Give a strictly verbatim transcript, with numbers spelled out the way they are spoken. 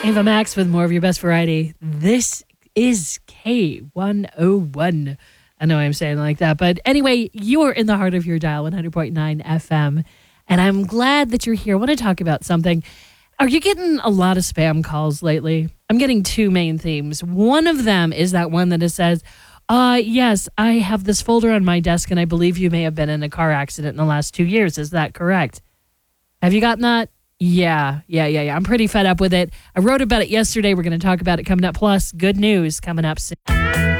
Ava Max with more of your best variety. This is K one oh one. I know I'm saying it like that, but anyway, you're in the heart of your dial, one hundred point nine F M, and I'm glad that you're here. I want to talk about something. Are you getting a lot of spam calls lately? I'm getting two main themes. One of them is that one that it says, uh, yes, I have this folder on my desk, and I believe you may have been in a car accident in the last two years. Is that correct? Have you gotten that? Yeah, yeah, yeah, yeah. I'm pretty fed up with it. I wrote about it yesterday. We're going to talk about it coming up. Plus, good news coming up soon.